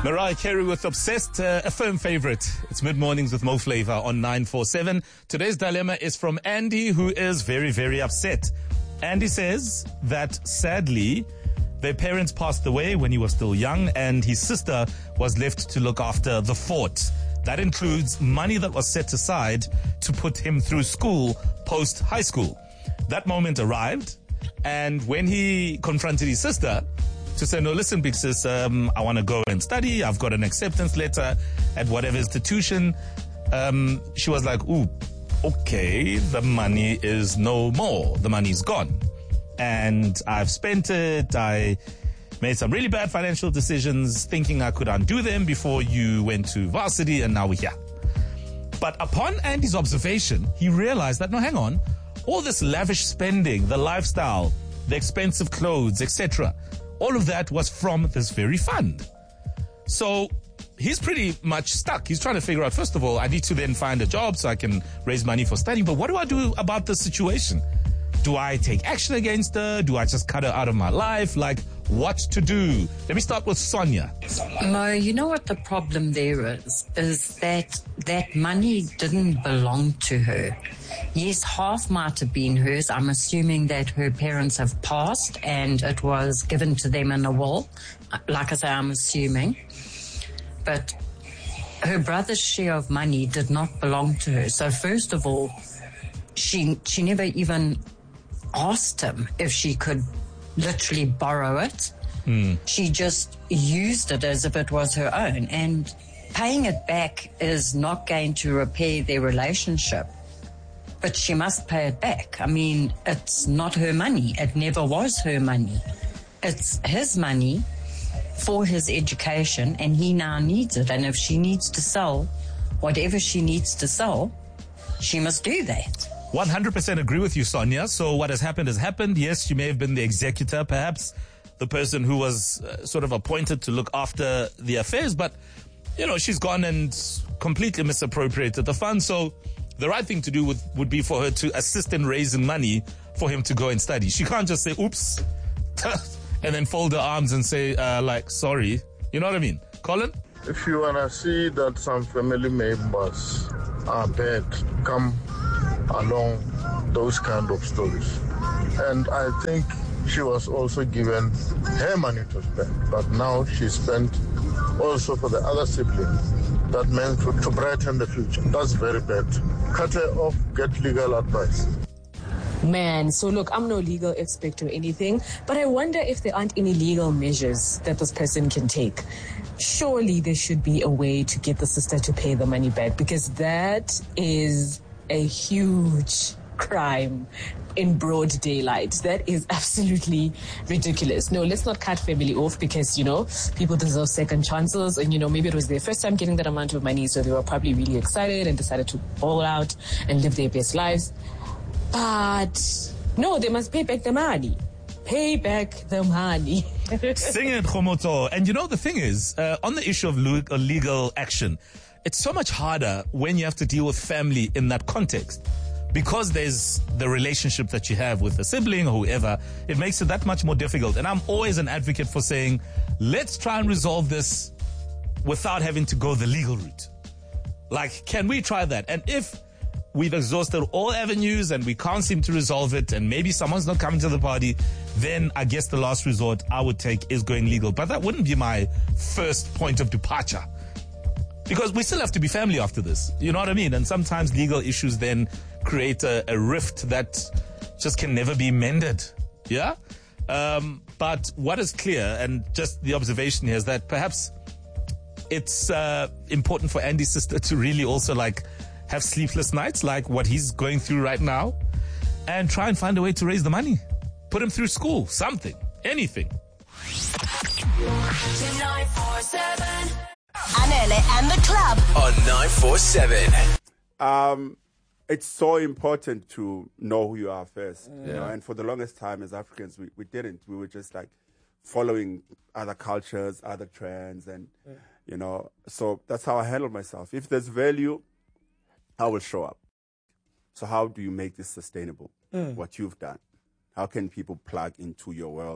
Mariah Carey with Obsessed, a firm favorite. It's Mid-Mornings with Mo Flava on 947. Today's dilemma is from Andy, who is very, very upset. Andy says that sadly, their parents passed away when he was still young and his sister was left to look after the fort. That includes money that was set aside to put him through school post-high school. That moment arrived, and when he confronted his sister to say, no, listen, big sis, I want to go and study. I've got an acceptance letter at whatever institution. She was like, ooh, okay, the money is no more. The money's gone. And I've spent it. I made some really bad financial decisions thinking I could undo them before you went to varsity, and now we're here. But upon Andy's observation, he realized that, no, hang on, all this lavish spending, the lifestyle, the expensive clothes, etc., all of that was from this very fund. So he's pretty much stuck. He's trying to figure out, first of all, I need to then find a job so I can raise money for studying. But what do I do about this situation? Do I take action against her? Do I just cut her out of my life? Like, what to do? Let me start with Sonia. Mo, you know what the problem there is that money didn't belong to her. Yes, half might have been hers. I'm assuming that her parents have passed and it was given to them in a will. Like I say, I'm assuming. But her brother's share of money did not belong to her. So first of all, she never even asked him if she could literally borrow it. She just used it as if it was her own. And paying it back is not going to repair their relationship. But she must pay it back. I mean, it's not her money. It never was her money. It's his money for his education, and he now needs it. And if she needs to sell whatever she needs to sell, she must do that. 100% agree with you, Sonia. So what has happened. Yes, she may have been the executor, perhaps the person who was sort of appointed to look after the affairs. But, you know, she's gone and completely misappropriated the funds. So the right thing to do would be for her to assist in raising money for him to go and study. She can't just say, oops, and then fold her arms and say, sorry. You know what I mean? Colin? If you want to see that some family members are bad, come along those kind of stories. And I think she was also given her money to spend, but now she spent also for the other siblings. That meant to brighten the future. That's very bad. Cut her off, get legal advice. Man, so look, I'm no legal expert or anything, but I wonder if there aren't any legal measures that this person can take. Surely there should be a way to get the sister to pay the money back, because that is a huge crime in broad daylight. That is absolutely ridiculous. No, let's not cut family off, because, you know, people deserve second chances. And, you know, maybe it was their first time getting that amount of money, so they were probably really excited and decided to ball out and live their best lives. But no, they must pay back the money. Pay back the money. Sing it, Khomoto. And you know, the thing is, on the issue of legal action, it's so much harder when you have to deal with family in that context. Because there's the relationship that you have with a sibling or whoever, it makes it that much more difficult. And I'm always an advocate for saying, let's try and resolve this without having to go the legal route. Like, can we try that? And if we've exhausted all avenues and we can't seem to resolve it, and maybe someone's not coming to the party, then I guess the last resort I would take is going legal. But that wouldn't be my first point of departure, because we still have to be family after this. You know what I mean? And sometimes legal issues then create a rift that just can never be mended. Yeah? But what is clear, and just the observation here, is that perhaps it's important for Andy's sister to really also have sleepless nights like what he's going through right now, and try and find a way to raise the money. Put him through school, something, anything. 947. Anele and the club on 947. It's so important to know who you are first. You know? And for the longest time as Africans, we didn't. We were just following other cultures, other trends, and you know, so that's how I handle myself. If there's value, I will show up. So how do you make this sustainable? What you've done? How can people plug into your world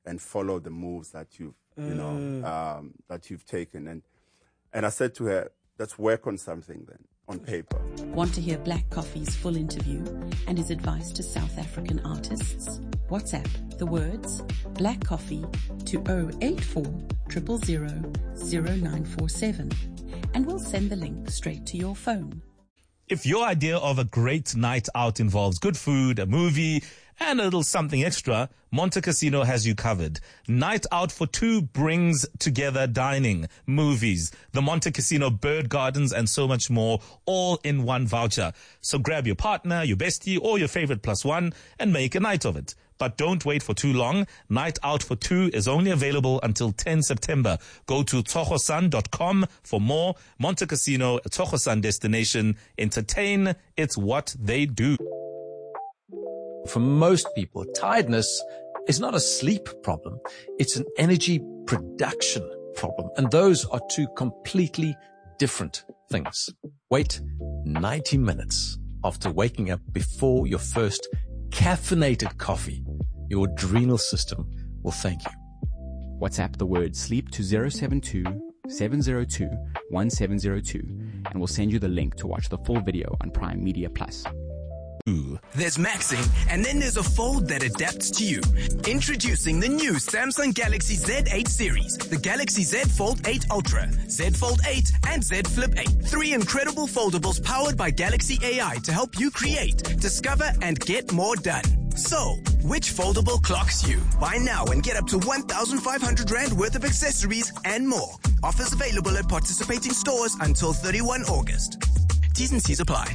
and follow the moves that you've that you've taken. And I said to her, let's work on something then, on paper. Want to hear Black Coffee's full interview and his advice to South African artists? WhatsApp the words Black Coffee to 084 000 0947 and we'll send the link straight to your phone. If your idea of a great night out involves good food, a movie, and a little something extra, Monte Casino has you covered. Night Out for Two brings together dining, movies, the Monte Casino bird gardens, and so much more, all in one voucher. So grab your partner, your bestie, or your favorite plus one and make a night of it. But don't wait for too long. Night Out for Two is only available until 10 September. Go to togosan.com for more. Monte Casino, a Togosan destination. Entertain, it's what they do. For most people, tiredness is not a sleep problem. It's an energy production problem. And those are two completely different things. Wait 90 minutes after waking up before your first caffeinated coffee. Your adrenal system will thank you. WhatsApp the word sleep to 072 702 1702 and we'll send you the link to watch the full video on Prime Media Plus. There's maxing, and then there's a fold that adapts to you. Introducing the new Samsung Galaxy Z8 series, the Galaxy Z Fold 8 Ultra, Z Fold 8, and Z Flip 8. 3 incredible foldables powered by Galaxy AI to help you create, discover, and get more done. So, which foldable clocks you? Buy now and get up to 1,500 Rand worth of accessories and more. Offers available at participating stores until 31 August. T's and C's apply.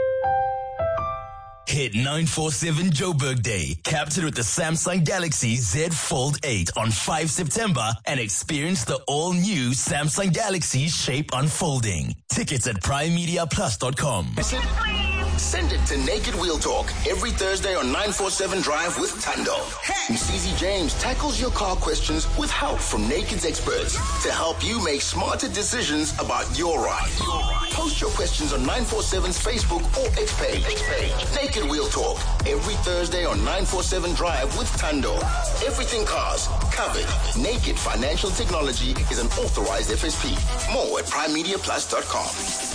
Hit 947 Joburg Day. Captured with the Samsung Galaxy Z Fold 8 on 5 September and experience the all-new Samsung Galaxy Shape Unfolding. Tickets at primemediaplus.com. Send it to Naked Wheel Talk every Thursday on 947 Drive with Tando. Msizi James tackles your car questions with help from Naked's experts to help you make smarter decisions about your ride. Post your questions on 947's Facebook or X page. Naked Wheel Talk every Thursday on 947 Drive with Tando. Everything cars covered. Naked Financial Technology is an authorized FSP. More at primemediaplus.com.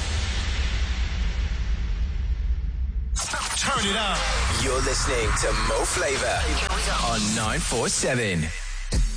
Turn it up. You're listening to Mo Flavor on 947.